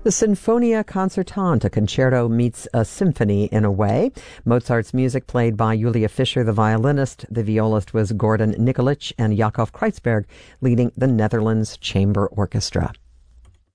The Sinfonia Concertante, a concerto meets a symphony in a way. Mozart's music played by Julia Fischer, the violinist. The violist was Gordon Nikolic, and Yakov Kreuzberg leading the Netherlands Chamber Orchestra.